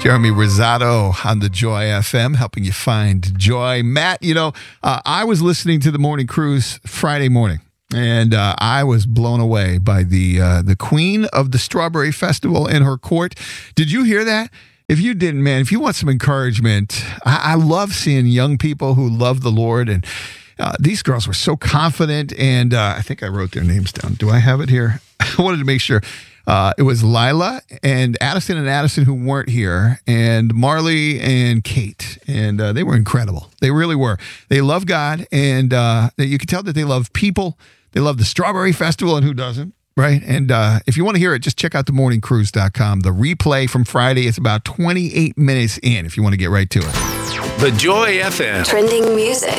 Jeremy Rosado on the Joy FM, helping you find joy. Matt, I was listening to the Morning Cruise Friday morning, and I was blown away by the queen of the Strawberry Festival and her court. Did you hear that? If you didn't, man, if you want some encouragement, I love seeing young people who love the Lord, and these girls were so confident, and I think I wrote their names down. Do I have it here? I wanted to make sure. It was Lila and Addison who weren't here, and Marley and Kate, and they were incredible. They really were. They love God, and you can tell that they love people. They love the Strawberry Festival, and who doesn't, right? And if you want to hear it, just check out themorningcruise.com. The replay from Friday is about 28 minutes in if you want to get right to it. The Joy FM. Trending music.